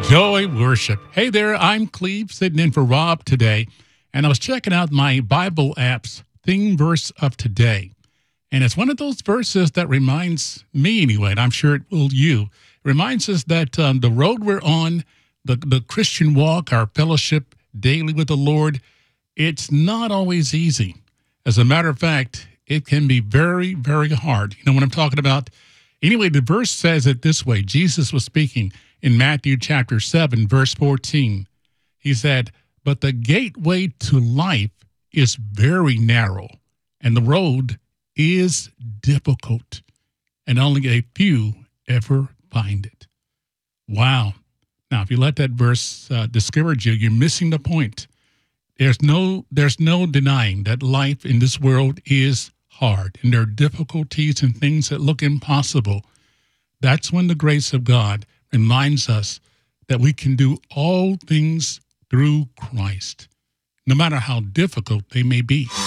Joy Worship. Hey there, I'm Cleve, sitting in for Rob today, and I was checking out my Bible app's theme verse of today. And it's one of those verses that reminds me, anyway, and I'm sure it will you. It reminds us that the road we're on, the Christian walk, our fellowship daily with the Lord, it's not always easy. As a matter of fact, it can be very, very hard. You know what I'm talking about? Anyway, the verse says it this way. Jesus was speaking in Matthew chapter 7, verse 14. He said, "But the gateway to life is very narrow, and the road is difficult, and only a few ever find it." Wow. Now, if you let that verse discourage you, you're missing the point. There's no denying that life in this world is hard, and there are difficulties and things that look impossible. That's when the grace of God reminds us that we can do all things through Christ, no matter how difficult they may be.